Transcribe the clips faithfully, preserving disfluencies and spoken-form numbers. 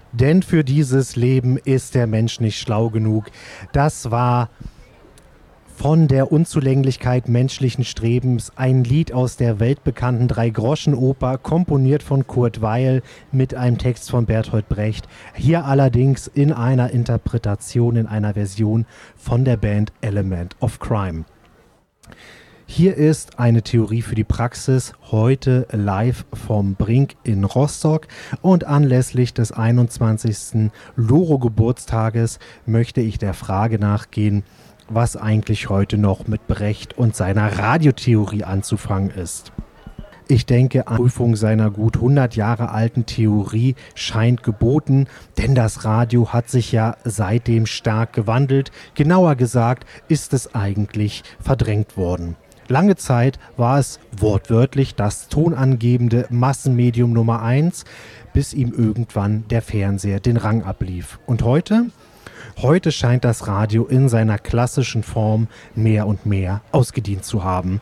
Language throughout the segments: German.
Denn für dieses Leben ist der Mensch nicht schlau genug. Das war von der Unzulänglichkeit menschlichen Strebens ein Lied aus der weltbekannten Drei-Groschen-Oper, komponiert von Kurt Weill mit einem Text von Bertolt Brecht. Hier allerdings in einer Interpretation, in einer Version von der Band Element of Crime. Hier ist eine Theorie für die Praxis, heute live vom Brink in Rostock, und anlässlich des einundzwanzigsten Loro-Geburtstages möchte ich der Frage nachgehen, was eigentlich heute noch mit Brecht und seiner Radiotheorie anzufangen ist. Ich denke, eine Prüfung seiner gut hundert Jahre alten Theorie scheint geboten, denn das Radio hat sich ja seitdem stark gewandelt. Genauer gesagt ist es eigentlich verdrängt worden. Lange Zeit war es wortwörtlich das tonangebende Massenmedium Nummer eins, bis ihm irgendwann der Fernseher den Rang ablief. Und heute? Heute scheint das Radio in seiner klassischen Form mehr und mehr ausgedient zu haben.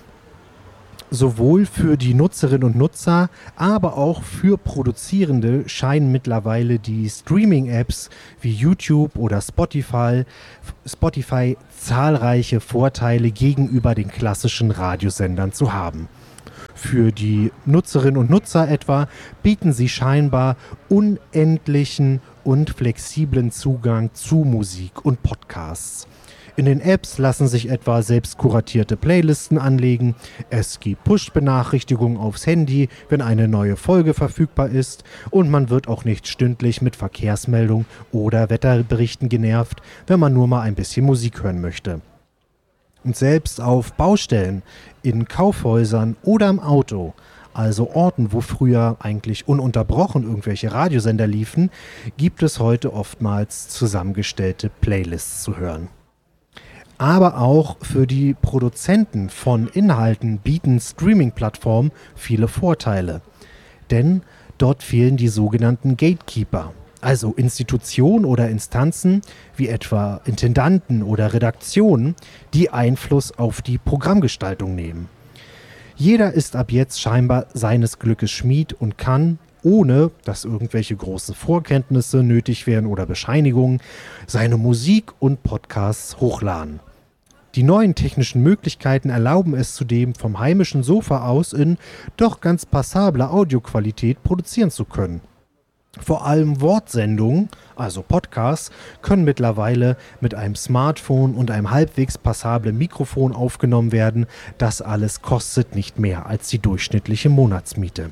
Sowohl für die Nutzerinnen und Nutzer, aber auch für Produzierende scheinen mittlerweile die Streaming-Apps wie YouTube oder Spotify, Spotify zahlreiche Vorteile gegenüber den klassischen Radiosendern zu haben. Für die Nutzerinnen und Nutzer etwa bieten sie scheinbar unendlichen und flexiblen Zugang zu Musik und Podcasts. In den Apps lassen sich etwa selbst kuratierte Playlisten anlegen, es gibt Push-Benachrichtigungen aufs Handy, wenn eine neue Folge verfügbar ist, und man wird auch nicht stündlich mit Verkehrsmeldungen oder Wetterberichten genervt, wenn man nur mal ein bisschen Musik hören möchte. Und selbst auf Baustellen, in Kaufhäusern oder im Auto, also Orten, wo früher eigentlich ununterbrochen irgendwelche Radiosender liefen, gibt es heute oftmals zusammengestellte Playlists zu hören. Aber auch für die Produzenten von Inhalten bieten Streaming-Plattformen viele Vorteile. Denn dort fehlen die sogenannten Gatekeeper, also Institutionen oder Instanzen wie etwa Intendanten oder Redaktionen, die Einfluss auf die Programmgestaltung nehmen. Jeder ist ab jetzt scheinbar seines Glückes Schmied und kann, ohne dass irgendwelche großen Vorkenntnisse nötig wären oder Bescheinigungen, seine Musik und Podcasts hochladen. Die neuen technischen Möglichkeiten erlauben es zudem, vom heimischen Sofa aus in doch ganz passabler Audioqualität produzieren zu können. Vor allem Wortsendungen, also Podcasts, können mittlerweile mit einem Smartphone und einem halbwegs passablen Mikrofon aufgenommen werden. Das alles kostet nicht mehr als die durchschnittliche Monatsmiete.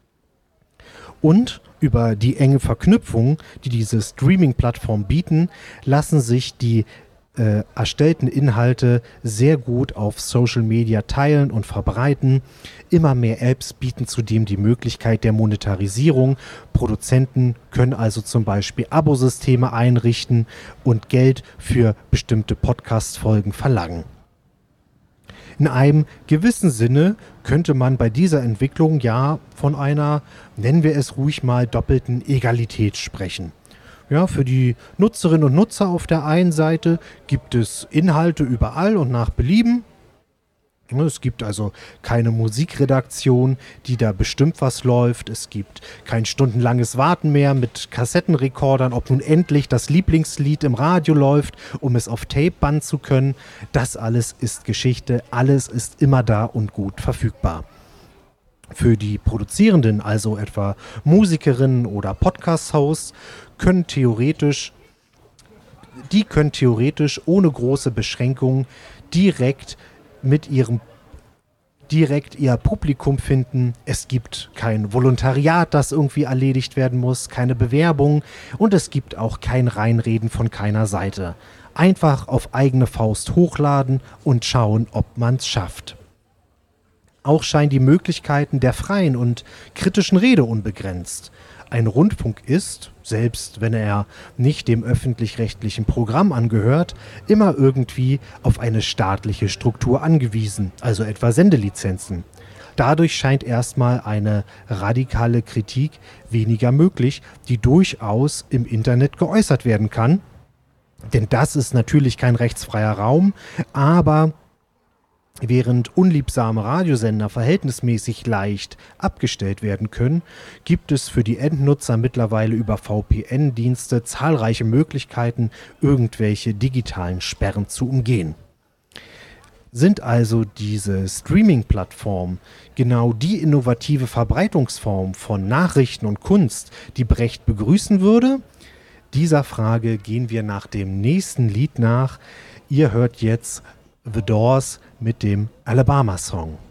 Und über die enge Verknüpfung, die diese Streaming-Plattformen bieten, lassen sich die äh, erstellten Inhalte sehr gut auf Social Media teilen und verbreiten. Immer mehr Apps bieten zudem die Möglichkeit der Monetarisierung. Produzenten können also zum Beispiel Abosysteme einrichten und Geld für bestimmte Podcast-Folgen verlangen. In einem gewissen Sinne könnte man bei dieser Entwicklung ja von einer, nennen wir es ruhig mal, doppelten Egalität sprechen. Ja, für die Nutzerinnen und Nutzer auf der einen Seite gibt es Inhalte überall und nach Belieben. Es gibt also keine Musikredaktion, die da bestimmt, was läuft. Es gibt kein stundenlanges Warten mehr mit Kassettenrekordern, ob nun endlich das Lieblingslied im Radio läuft, um es auf Tape bannen zu können. Das alles ist Geschichte, alles ist immer da und gut verfügbar. Für die Produzierenden, also etwa Musikerinnen oder Podcast-Hosts, können theoretisch, die können theoretisch ohne große Beschränkungen direkt mit ihrem direkt ihr Publikum finden. Es gibt kein Volontariat, das irgendwie erledigt werden muss, keine Bewerbung, und es gibt auch kein Reinreden von keiner Seite. Einfach auf eigene Faust hochladen und schauen, ob man es schafft. Auch scheinen die Möglichkeiten der freien und kritischen Rede unbegrenzt. Ein Rundfunk ist, selbst wenn er nicht dem öffentlich-rechtlichen Programm angehört, immer irgendwie auf eine staatliche Struktur angewiesen, also etwa Sendelizenzen. Dadurch scheint erstmal eine radikale Kritik weniger möglich, die durchaus im Internet geäußert werden kann. Denn das ist natürlich kein rechtsfreier Raum, aber Während unliebsame Radiosender verhältnismäßig leicht abgestellt werden können, gibt es für die Endnutzer mittlerweile über V P N-Dienste zahlreiche Möglichkeiten, irgendwelche digitalen Sperren zu umgehen. Sind also diese Streaming-Plattformen genau die innovative Verbreitungsform von Nachrichten und Kunst, die Brecht begrüßen würde? Dieser Frage gehen wir nach dem nächsten Lied nach. Ihr hört jetzt The Doors mit dem Alabama Song.